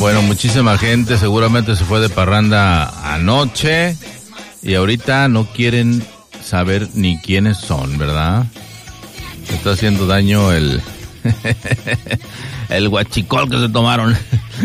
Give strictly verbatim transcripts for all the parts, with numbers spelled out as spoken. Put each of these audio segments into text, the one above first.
Bueno, muchísima gente seguramente se fue de parranda anoche y ahorita no quieren saber ni quiénes son, ¿verdad? Está haciendo daño el el guachicol que se tomaron.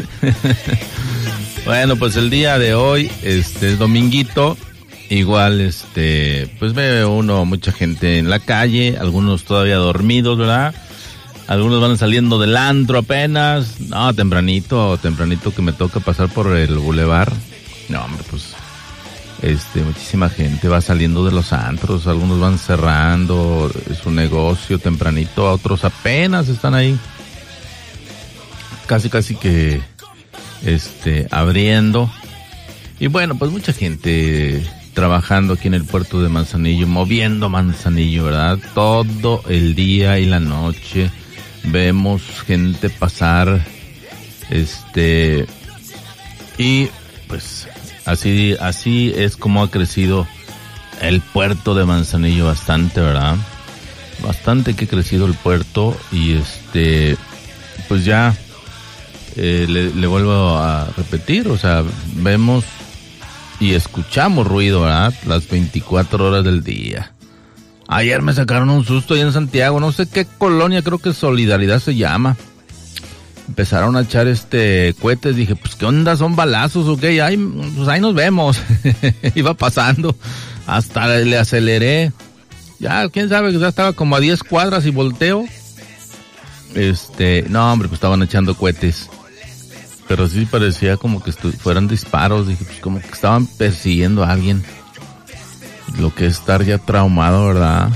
Bueno, pues el día de hoy, este es dominguito, igual este, pues ve uno mucha gente en la calle, algunos todavía dormidos, ¿verdad? Algunos van saliendo del antro apenas, no, tempranito, tempranito que me toca pasar por el bulevar. No, hombre, pues, este, muchísima gente va saliendo de los antros, algunos van cerrando su negocio tempranito, otros apenas están ahí, casi, casi que, este, abriendo. Y bueno, pues mucha gente trabajando aquí en el puerto de Manzanillo, moviendo Manzanillo, ¿verdad? Todo el día y la noche. Vemos gente pasar, este, y pues así, así es como ha crecido el puerto de Manzanillo bastante, ¿verdad? Bastante que ha crecido el puerto y este, pues ya, eh, le, le vuelvo a repetir, o sea, vemos y escuchamos ruido, ¿verdad? Las veinticuatro horas del día. Ayer me sacaron un susto ahí en Santiago, no sé qué colonia, creo que Solidaridad se llama. Empezaron a echar este cohetes, dije, pues qué onda, son balazos o qué, ay, pues ahí nos vemos. Iba pasando, hasta le aceleré. Ya, quién sabe, ya estaba como a diez cuadras y volteo. Este, no hombre, pues estaban echando cohetes. Pero sí parecía como que estu- fueran disparos, dije, pues como que estaban persiguiendo a alguien. Lo que es estar ya traumado, ¿verdad?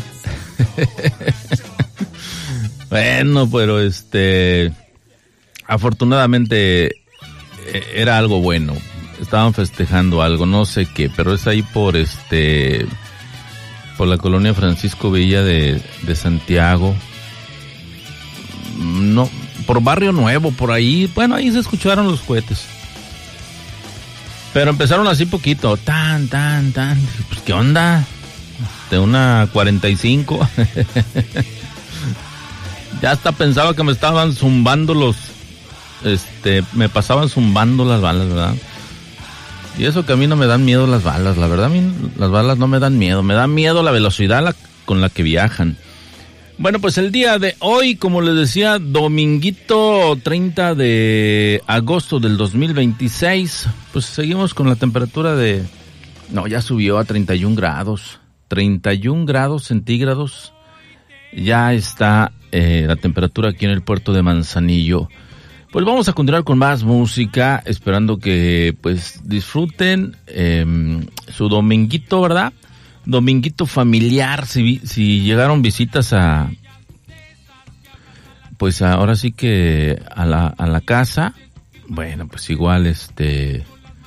Bueno, pero este, afortunadamente era algo bueno. Estaban festejando algo, no sé qué, pero es ahí por este, por la colonia Francisco Villa de, de Santiago. No, por Barrio Nuevo, por ahí, bueno, ahí se escucharon los cohetes. Pero empezaron así poquito, tan, tan, tan, pues ¿qué onda? De una cuarenta y cinco. Ya hasta pensaba que me estaban zumbando los, este, me pasaban zumbando las balas, ¿verdad? Y eso que a mí no me dan miedo las balas, la verdad a mí las balas no me dan miedo, me da miedo la velocidad la, con la que viajan. Bueno, pues el día de hoy, como les decía, dominguito treinta de agosto del dos mil veintiséis, pues seguimos con la temperatura de, no, ya subió a treinta y un grados, treinta y un grados centígrados, ya está eh, la temperatura aquí en el puerto de Manzanillo. Pues vamos a continuar con más música, esperando que pues disfruten eh, su dominguito, ¿verdad? Dominguito familiar, si, si llegaron visitas a, pues ahora sí que a la, a la casa, bueno, pues igual este,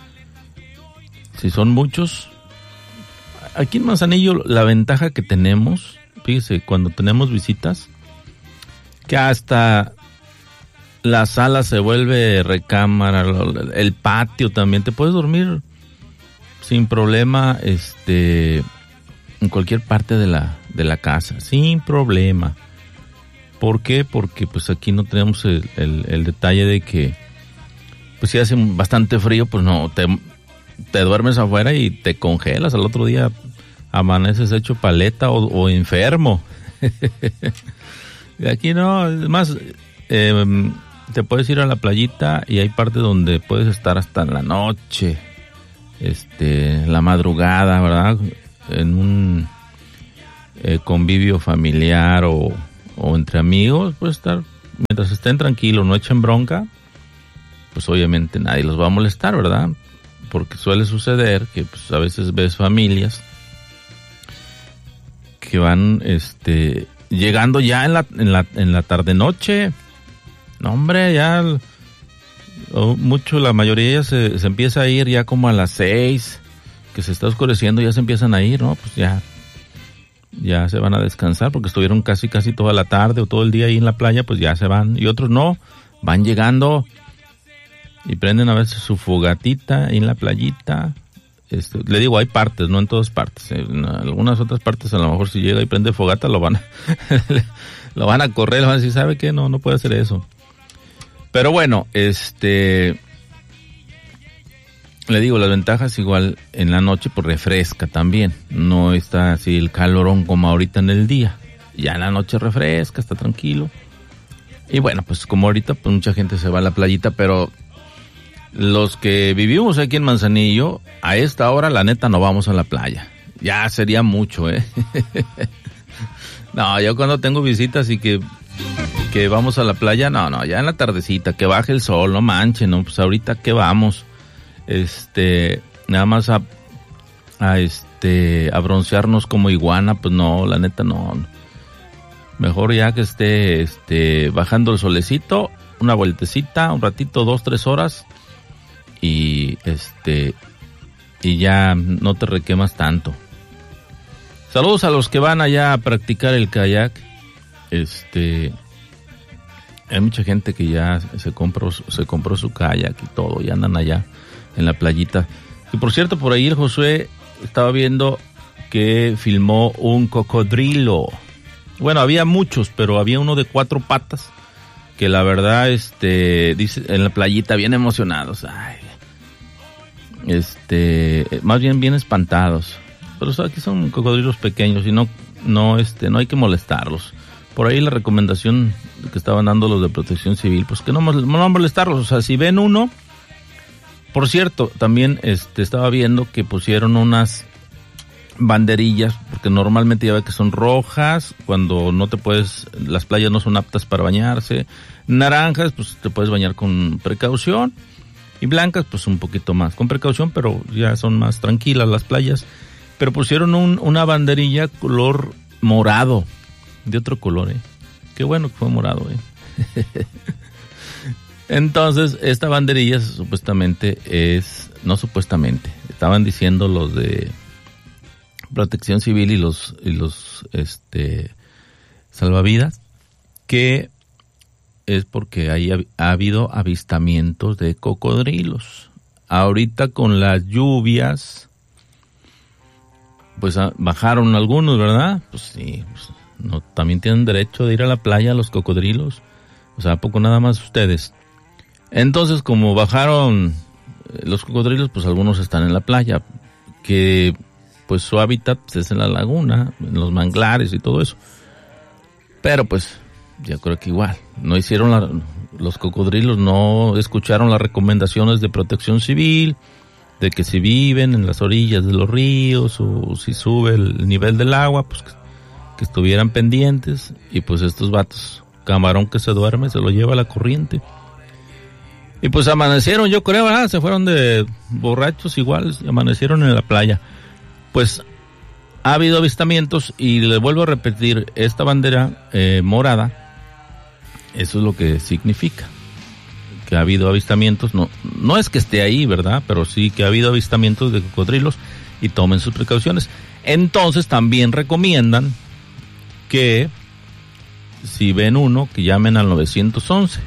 si son muchos, aquí en Manzanillo la ventaja que tenemos, fíjese, cuando tenemos visitas, que hasta la sala se vuelve recámara, el patio también, te puedes dormir sin problema, este, en cualquier parte de la de la casa, sin problema. ¿Por qué? Porque pues aquí no tenemos el, el, el detalle de que pues si hace bastante frío, pues no, te, te duermes afuera y te congelas, al otro día amaneces hecho paleta o, o enfermo. Y aquí no, es más, eh, te puedes ir a la playita y hay partes donde puedes estar hasta en la noche, este, la madrugada, ¿verdad? En un eh, convivio familiar o, o entre amigos, pues estar, mientras estén tranquilos, no echen bronca, pues obviamente nadie los va a molestar, ¿verdad? Porque suele suceder que pues a veces ves familias que van este llegando ya en la en la en la tarde noche. No, hombre, ya mucho, la mayoría se, se empieza a ir ya como a las seis, que se está oscureciendo, ya se empiezan a ir, ¿no? Pues ya, ya se van a descansar porque estuvieron casi, casi toda la tarde o todo el día ahí en la playa, pues ya se van. Y otros no, van llegando y prenden a veces su fogatita ahí en la playita. Este, le digo, hay partes, no en todas partes. En algunas otras partes a lo mejor si llega y prende fogata lo van a, lo van a correr, lo van a decir, ¿sabe qué? No, no puede hacer eso. Pero bueno, este, le digo, las ventajas igual en la noche pues refresca también, no está así el calorón como ahorita en el día, ya en la noche refresca, está tranquilo. Y bueno, pues como ahorita pues mucha gente se va a la playita, pero los que vivimos aquí en Manzanillo, a esta hora la neta no vamos a la playa, ya sería mucho, ¿eh? No, yo cuando tengo visitas y que, que vamos a la playa, no, no, ya en la tardecita, que baje el sol, no manchen, no, pues ahorita que vamos, este, nada más a, a este, a broncearnos como iguana, pues no, la neta no, mejor ya que esté, este, bajando el solecito, una vueltecita, un ratito, dos, tres horas, y este, y ya no te requemas tanto. Saludos a los que van allá a practicar el kayak. Este, hay mucha gente que ya se compró, se compró su kayak y todo, y andan allá en la playita. Y por cierto, por ahí el Josué estaba viendo que filmó un cocodrilo. Bueno, había muchos, pero había uno de cuatro patas que la verdad, este, dice en la playita bien emocionados. Ay, este, más bien bien espantados. Pero aquí son cocodrilos pequeños y no, no, este, no hay que molestarlos. Por ahí la recomendación que estaban dando los de Protección Civil, pues que no, no molestarlos. O sea, si ven uno, por cierto, también, este, estaba viendo que pusieron unas banderillas, porque normalmente ya ve que son rojas, cuando no te puedes, las playas no son aptas para bañarse. Naranjas, pues te puedes bañar con precaución. Y blancas, pues un poquito más con precaución, pero ya son más tranquilas las playas. Pero pusieron un, una banderilla color morado, de otro color, ¿eh? Qué bueno que fue morado, ¿eh? Entonces, esta banderilla supuestamente es, no supuestamente, estaban diciendo los de Protección Civil y los, y los, este, salvavidas, que es porque ahí ha, ha habido avistamientos de cocodrilos. Ahorita con las lluvias, pues a, bajaron algunos, ¿verdad? Pues sí, pues, no, también tienen derecho de ir a la playa los cocodrilos. O sea, ¿a poco nada más ustedes? Entonces, como bajaron los cocodrilos, pues algunos están en la playa, que pues su hábitat pues, es en la laguna, en los manglares y todo eso. Pero pues, yo creo que igual, no hicieron la, los cocodrilos, no escucharon las recomendaciones de Protección Civil, de que si viven en las orillas de los ríos o si sube el nivel del agua, pues que, que estuvieran pendientes. Y pues estos vatos, camarón que se duerme, se lo lleva la corriente. Y pues amanecieron, yo creo, ¿verdad? Se fueron de borrachos igual, amanecieron en la playa. Pues ha habido avistamientos y les vuelvo a repetir, esta bandera eh, morada, eso es lo que significa. Que ha habido avistamientos, no, no es que esté ahí, ¿verdad? Pero sí que ha habido avistamientos de cocodrilos y tomen sus precauciones. Entonces también recomiendan que si ven uno, que llamen al nueve once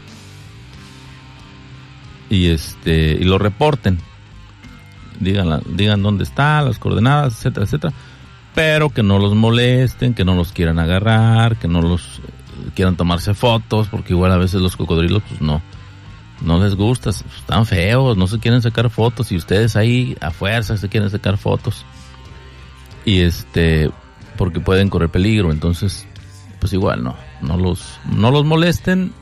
y este y lo reporten. Digan, la, digan dónde está, las coordenadas, etcétera, etcétera. Pero que no los molesten, que no los quieran agarrar, que no los eh, quieran tomarse fotos, porque igual a veces los cocodrilos pues no no les gusta, están feos, no se quieren sacar fotos y ustedes ahí a fuerza se quieren sacar fotos y este porque pueden correr peligro. Entonces pues igual no no los no los molesten,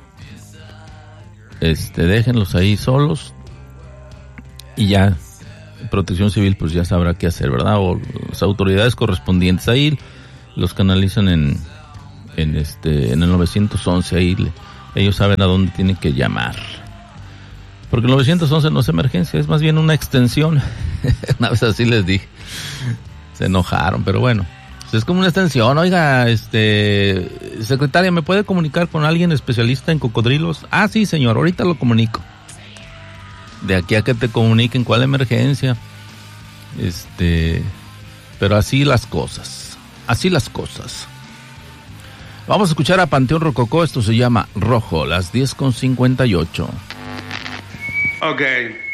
este déjenlos ahí solos y ya Protección Civil pues ya sabrá qué hacer, ¿verdad? O las autoridades correspondientes ahí los canalizan en en este en el nueve once, ahí le, ellos saben a dónde tienen que llamar. Porque el nueve once no es emergencia, es más bien una extensión. Una vez así les dije. Se enojaron, pero bueno. Pues es como una extensión. Oiga, este, secretaria, ¿me puede comunicar con alguien especialista en cocodrilos? Ah, sí, señor, ahorita lo comunico. De aquí a que te comuniquen cuál emergencia. Este, pero así las cosas. Así las cosas. Vamos a escuchar a Panteón Rococó. Esto se llama Rojo, las diez con cincuenta y ocho. Okay.